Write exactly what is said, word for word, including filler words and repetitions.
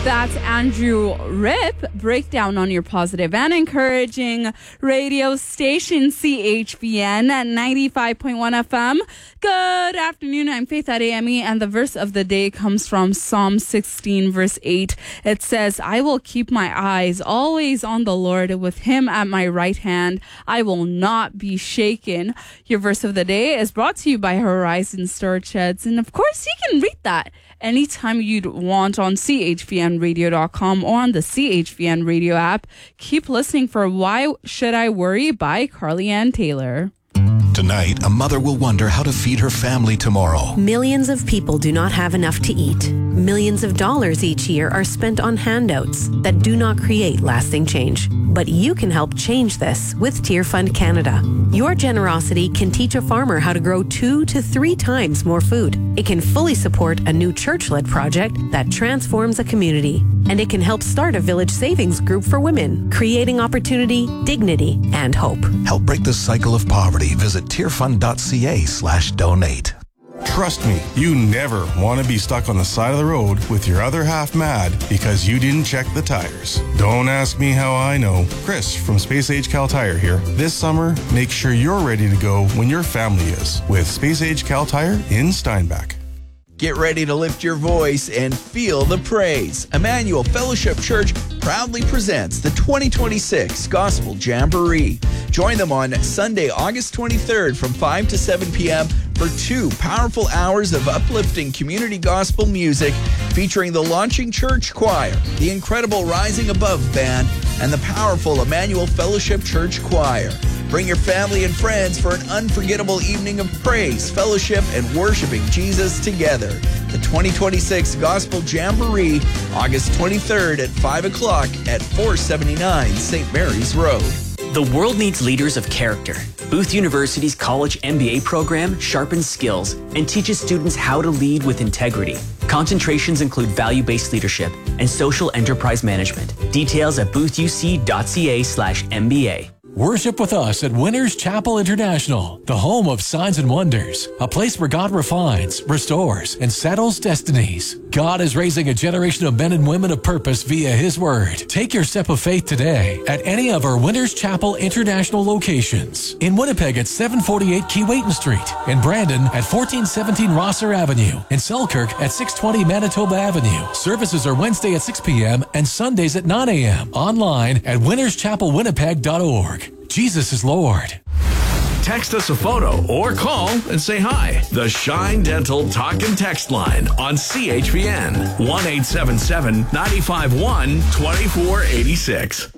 That's Andrew Rip. Breakdown on your positive and encouraging radio station, C H V N at ninety-five point one F M. Good afternoon. I'm Faith Adeyemi, and the verse of the day comes from Psalm sixteen, verse eight. It says, I will keep my eyes always on the Lord. With him at my right hand, I will not be shaken. Your verse of the day is brought to you by Horizon Storage Sheds. And of course, you can read that anytime you'd want on C H V N radio dot com or on the C H V N radio app. Keep listening for Why Should I Worry by Carly Ann Taylor. Tonight, a mother will wonder how to feed her family tomorrow. Millions of people do not have enough to eat. Millions of dollars each year are spent on handouts that do not create lasting change. But you can help change this with Tear Fund Canada. Your generosity can teach a farmer how to grow two to three times more food. It can fully support a new church-led project that transforms a community. And it can help start a village savings group for women, creating opportunity, dignity, and hope. Help break the cycle of poverty. Visit tearfund.ca slash donate. Trust me, you never want to be stuck on the side of the road with your other half mad because you didn't check the tires. Don't ask me how I know. Chris from Space Age Cal Tire here. This summer, make sure you're ready to go when your family is with Space Age Cal Tire in Steinbach. Get ready to lift your voice and feel the praise. Emmanuel Fellowship Church proudly presents the twenty twenty-six Gospel Jamboree. Join them on Sunday, August twenty-third from five to seven p.m. for two powerful hours of uplifting community gospel music featuring the Launching Church Choir, the incredible Rising Above Band, and the powerful Emmanuel Fellowship Church Choir. Bring your family and friends for an unforgettable evening of praise, fellowship, and worshiping Jesus together. The twenty twenty-six Gospel Jamboree, August twenty-third at five o'clock at four seventy-nine Saint Mary's Road. The world needs leaders of character. Booth University's college M B A program sharpens skills and teaches students how to lead with integrity. Concentrations include value-based leadership and social enterprise management. Details at boothuc.ca slash MBA. Worship with us at Winners Chapel International, the home of signs and wonders, a place where God refines, restores, and settles destinies. God is raising a generation of men and women of purpose via His Word. Take your step of faith today at any of our Winners Chapel International locations. In Winnipeg at seven forty-eight Keewatin Street, in Brandon at fourteen seventeen Rosser Avenue, in Selkirk at six twenty Manitoba Avenue. Services are Wednesday at six p.m. and Sundays at nine a.m. Online at winners chapel winnipeg dot org. Jesus is Lord. Text us a photo or call and say hi. The Shine Dental Talk and Text line on C H V N one eight seven seven, nine five one, two four eight six.